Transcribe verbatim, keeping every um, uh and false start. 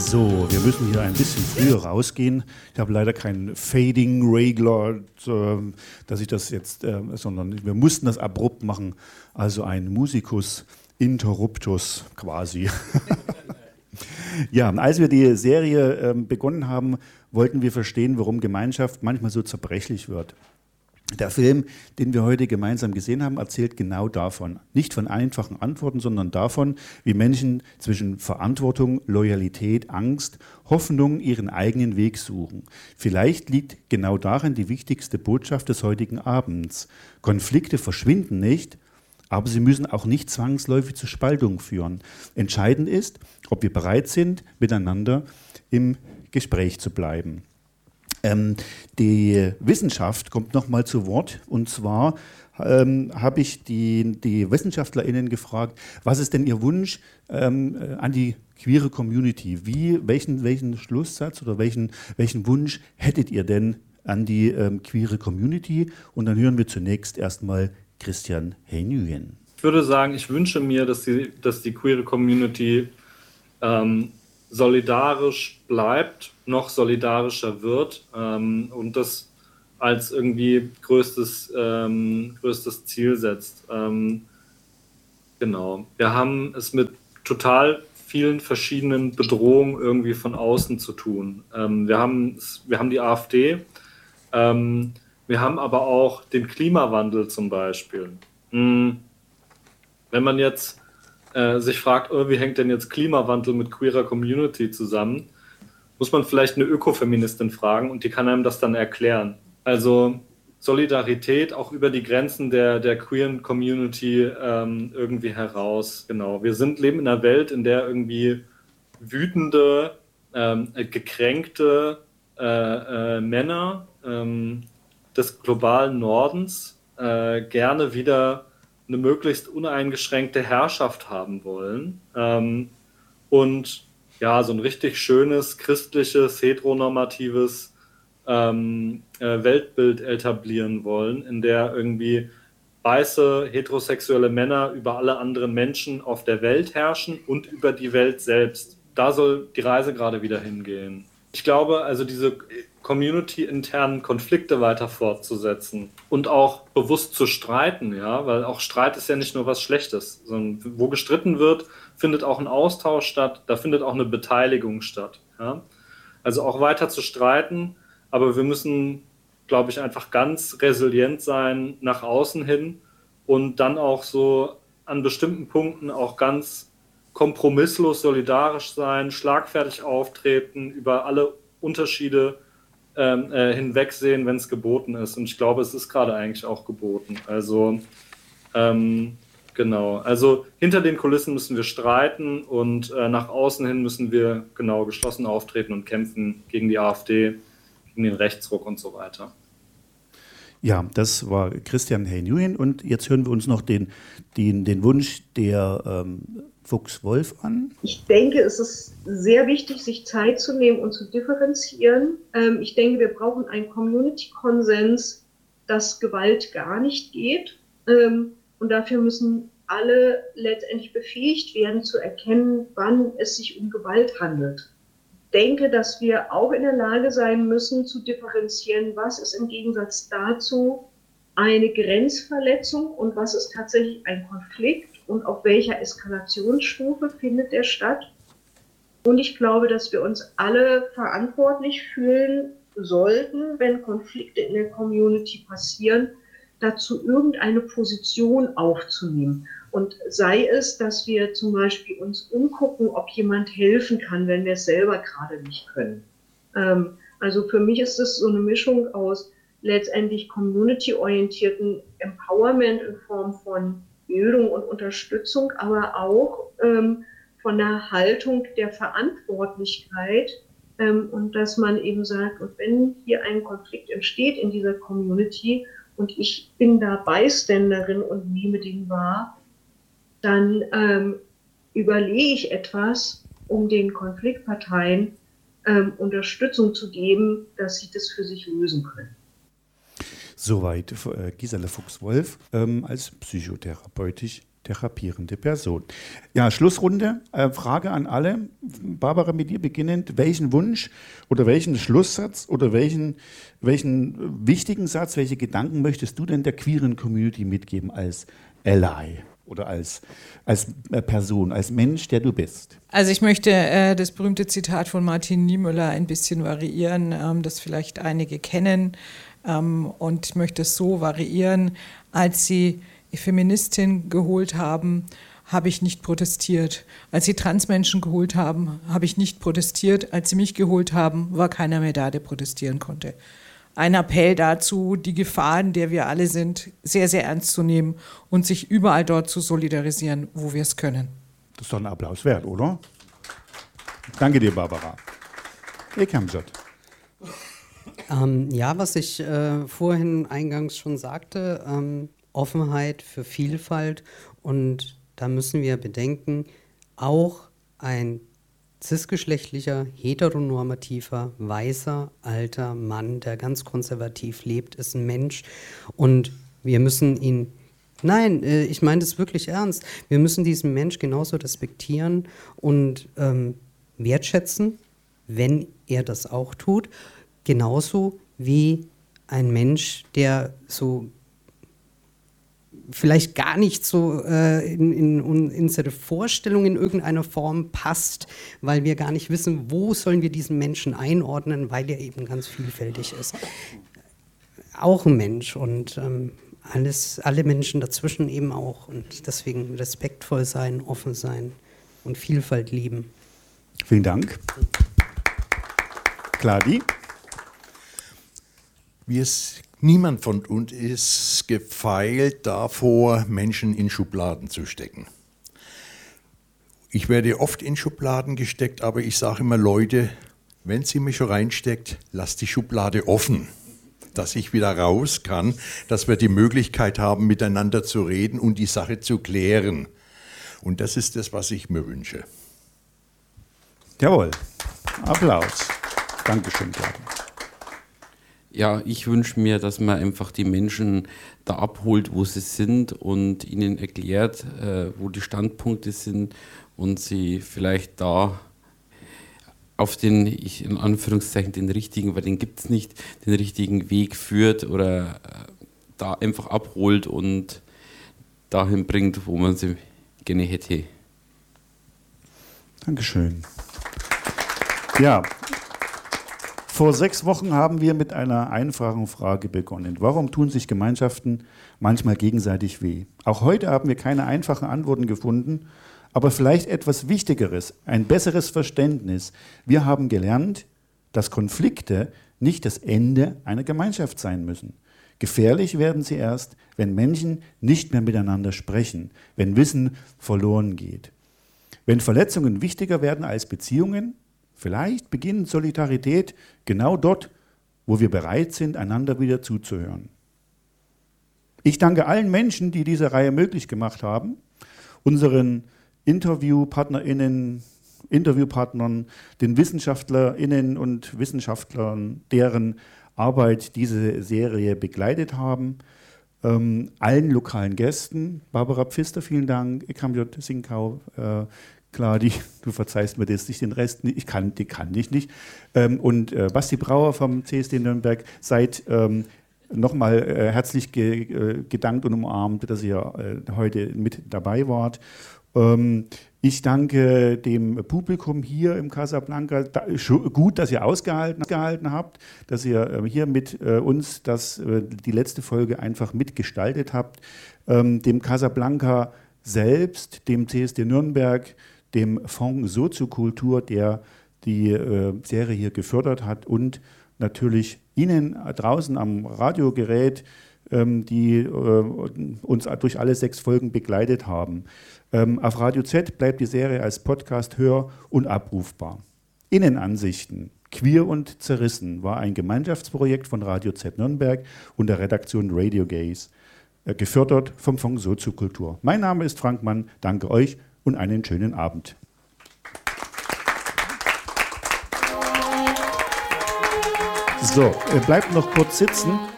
So, wir müssen hier ein bisschen früher rausgehen. Ich habe leider keinen Fading-Regler, dass ich das jetzt, äh, sondern wir mussten das abrupt machen. Also ein Musicus Interruptus quasi. Ja, als wir die Serie äh, begonnen haben, wollten wir verstehen, warum Gemeinschaft manchmal so zerbrechlich wird. Der Film, den wir heute gemeinsam gesehen haben, erzählt genau davon. Nicht von einfachen Antworten, sondern davon, wie Menschen zwischen Verantwortung, Loyalität, Angst, Hoffnung ihren eigenen Weg suchen. Vielleicht liegt genau darin die wichtigste Botschaft des heutigen Abends. Konflikte verschwinden nicht, aber sie müssen auch nicht zwangsläufig zur Spaltung führen. Entscheidend ist, ob wir bereit sind, miteinander im Gespräch zu bleiben. Ähm, die Wissenschaft kommt nochmal zu Wort, und zwar ähm, habe ich die, die WissenschaftlerInnen gefragt, was ist denn ihr Wunsch ähm, an die queere Community? Wie, welchen, welchen Schlusssatz oder welchen, welchen Wunsch hättet ihr denn an die ähm, queere Community? Und dann hören wir zunächst erstmal Christian Heynyen. Ich würde sagen, ich wünsche mir, dass die, dass die queere Community ähm, solidarisch bleibt, noch solidarischer wird ähm, und das als irgendwie größtes, ähm, größtes Ziel setzt. Ähm, genau. Wir haben es mit total vielen verschiedenen Bedrohungen irgendwie von außen zu tun. Ähm, wir haben, wir haben die AfD, ähm, wir haben aber auch den Klimawandel zum Beispiel. Mhm. Wenn man jetzt äh, sich fragt, oh, wie hängt denn jetzt Klimawandel mit queerer Community zusammen, muss man vielleicht eine Ökofeministin fragen und die kann einem das dann erklären. Also Solidarität auch über die Grenzen der, der queeren Community ähm, irgendwie heraus. Genau. Wir sind, leben in einer Welt, in der irgendwie wütende, ähm, gekränkte äh, äh, Männer ähm, des globalen Nordens äh, gerne wieder eine möglichst uneingeschränkte Herrschaft haben wollen ähm, und ja, so ein richtig schönes, christliches, heteronormatives ähm, äh, Weltbild etablieren wollen, in der irgendwie weiße, heterosexuelle Männer über alle anderen Menschen auf der Welt herrschen und über die Welt selbst. Da soll die Reise gerade wieder hingehen. Ich glaube, also diese community-internen Konflikte weiter fortzusetzen und auch bewusst zu streiten, ja, weil auch Streit ist ja nicht nur was Schlechtes, sondern wo gestritten wird, findet auch ein Austausch statt, da findet auch eine Beteiligung statt, ja. Also auch weiter zu streiten, aber wir müssen, glaube ich, einfach ganz resilient sein nach außen hin und dann auch so an bestimmten Punkten auch ganz kompromisslos solidarisch sein, schlagfertig auftreten, über alle Unterschiede ähm, äh, hinwegsehen, wenn es geboten ist. Und ich glaube, es ist gerade eigentlich auch geboten. Also ähm, genau. Also hinter den Kulissen müssen wir streiten und äh, nach außen hin müssen wir genau geschlossen auftreten und kämpfen gegen die AfD, gegen den Rechtsruck und so weiter. Ja, das war Christian Heynyen, und jetzt hören wir uns noch den, den, den Wunsch der ähm, Fuchs-Wolf an. Ich denke, es ist sehr wichtig, sich Zeit zu nehmen und zu differenzieren. Ähm, ich denke, wir brauchen einen Community-Konsens, dass Gewalt gar nicht geht. Ähm, und dafür müssen alle letztendlich befähigt werden, zu erkennen, wann es sich um Gewalt handelt. Ich denke, dass wir auch in der Lage sein müssen, zu differenzieren, was ist im Gegensatz dazu eine Grenzverletzung und was ist tatsächlich ein Konflikt und auf welcher Eskalationsstufe findet der statt. Und ich glaube, dass wir uns alle verantwortlich fühlen sollten, wenn Konflikte in der Community passieren, dazu irgendeine Position aufzunehmen. Und sei es, dass wir zum Beispiel uns umgucken, ob jemand helfen kann, wenn wir es selber gerade nicht können. Ähm, also für mich ist es so eine Mischung aus letztendlich community-orientierten Empowerment in Form von Bildung und Unterstützung, aber auch ähm, von der Haltung der Verantwortlichkeit ähm, und dass man eben sagt, und wenn hier ein Konflikt entsteht in dieser Community und ich bin da Byständerin und nehme den wahr, dann ähm, überlege ich etwas, um den Konfliktparteien ähm, Unterstützung zu geben, dass sie das für sich lösen können. Soweit äh, Gisela Fuchs-Wolf ähm, als psychotherapeutisch therapierende Person. Ja, Schlussrunde. Äh, Frage an alle. Barbara, mit dir beginnend. Welchen Wunsch oder welchen Schlusssatz oder welchen, welchen wichtigen Satz, welche Gedanken möchtest du denn der queeren Community mitgeben als Ally oder als, als Person, als Mensch, der du bist? Also ich möchte äh, das berühmte Zitat von Martin Niemöller ein bisschen variieren, ähm, das vielleicht einige kennen. Ähm, und ich möchte es so variieren, als sie Feministin geholt haben, habe ich nicht protestiert. Als sie Transmenschen geholt haben, habe ich nicht protestiert. Als sie mich geholt haben, war keiner mehr da, der protestieren konnte. Ein Appell dazu, die Gefahren, der wir alle sind, sehr, sehr ernst zu nehmen und sich überall dort zu solidarisieren, wo wir es können. Das ist doch ein Applaus wert, oder? Danke dir, Barbara. Ekamjot. Ähm, ja, was ich äh, vorhin eingangs schon sagte, ähm, Offenheit für Vielfalt, und da müssen wir bedenken, auch ein cisgeschlechtlicher, heteronormativer, weißer, alter Mann, der ganz konservativ lebt, ist ein Mensch, und wir müssen ihn, nein, äh, ich meine das wirklich ernst, wir müssen diesen Mensch genauso respektieren und ähm, wertschätzen, wenn er das auch tut, genauso wie ein Mensch, der so vielleicht gar nicht so äh, in, in, in unsere Vorstellung in irgendeiner Form passt, weil wir gar nicht wissen, wo sollen wir diesen Menschen einordnen, weil er eben ganz vielfältig ist. Auch ein Mensch, und ähm, alles, alle Menschen dazwischen eben auch, und deswegen respektvoll sein, offen sein und Vielfalt lieben. Vielen Dank. Claudi? Wir Niemand von uns ist gefeilt davor, Menschen in Schubladen zu stecken. Ich werde oft in Schubladen gesteckt, aber ich sage immer, Leute, wenn sie mich schon reinsteckt, lasst die Schublade offen, dass ich wieder raus kann, dass wir die Möglichkeit haben, miteinander zu reden und die Sache zu klären. Und das ist das, was ich mir wünsche. Jawohl. Applaus. Dankeschön, Claudi. Ja, ich wünsche mir, dass man einfach die Menschen da abholt, wo sie sind, und ihnen erklärt, äh, wo die Standpunkte sind, und sie vielleicht da auf den, ich in Anführungszeichen, den richtigen, weil den gibt es nicht, den richtigen Weg führt oder äh, da einfach abholt und dahin bringt, wo man sie gerne hätte. Dankeschön. Ja. Vor sechs Wochen haben wir mit einer einfachen Frage begonnen. Warum tun sich Gemeinschaften manchmal gegenseitig weh? Auch heute haben wir keine einfachen Antworten gefunden, aber vielleicht etwas Wichtigeres, ein besseres Verständnis. Wir haben gelernt, dass Konflikte nicht das Ende einer Gemeinschaft sein müssen. Gefährlich werden sie erst, wenn Menschen nicht mehr miteinander sprechen, wenn Wissen verloren geht. Wenn Verletzungen wichtiger werden als Beziehungen, vielleicht beginnt Solidarität genau dort, wo wir bereit sind, einander wieder zuzuhören. Ich danke allen Menschen, die diese Reihe möglich gemacht haben, unseren InterviewpartnerInnen, Interviewpartnern, den WissenschaftlerInnen und Wissenschaftlern, deren Arbeit diese Serie begleitet haben, ähm, allen lokalen Gästen, Barbara Pfister, vielen Dank, Ekamjot Sinkau, äh, Claudi, du verzeihst mir das nicht, den Rest nicht, ich kann, die kann ich nicht. Ähm, und äh, Basti Brauer vom C S D Nürnberg, seid ähm, nochmal äh, herzlich ge, äh, gedankt und umarmt, dass ihr äh, heute mit dabei wart. Ähm, ich danke dem Publikum hier im Casablanca. Da, gut, dass ihr ausgehalten, ausgehalten habt, dass ihr äh, hier mit äh, uns das, äh, die letzte Folge einfach mitgestaltet habt. Ähm, dem Casablanca selbst, dem C S D Nürnberg, dem Fonds Soziokultur, der die äh, Serie hier gefördert hat, und natürlich Ihnen draußen am Radiogerät, ähm, die äh, uns durch alle sechs Folgen begleitet haben. Ähm, auf Radio Z bleibt die Serie als Podcast hör- und abrufbar. Innenansichten, Queer und Zerrissen war ein Gemeinschaftsprojekt von Radio Z Nürnberg und der Redaktion Radio Gaze, äh, gefördert vom Fonds Soziokultur. Mein Name ist Frank Mann, danke euch und einen schönen Abend. So, bleibt noch kurz sitzen.